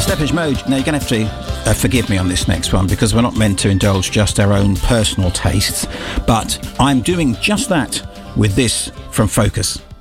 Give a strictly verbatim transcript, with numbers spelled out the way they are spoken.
Depeche Mode. Now you're going to have to uh, forgive me on this next one because we're not meant to indulge just our own personal tastes, but I'm doing just that with this from Focus.